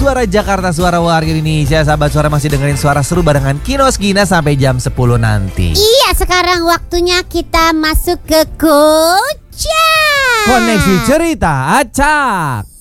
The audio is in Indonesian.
Suara Jakarta, suara warga Indonesia. Sahabat Suara masih dengerin suara seru barengan Kinos Gina sampai jam 10 nanti. Iya, sekarang waktunya kita masuk ke Kocak. Koneksi cerita acak.